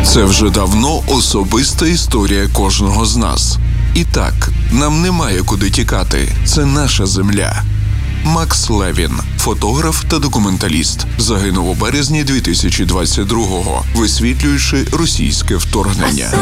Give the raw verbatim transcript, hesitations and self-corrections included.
Це вже давно особиста історія кожного з нас. І так, нам немає куди тікати. Це наша земля. Макс Левін, фотограф та документаліст, загинув у березні дві тисячі двадцять другого, висвітлюючи російське вторгнення.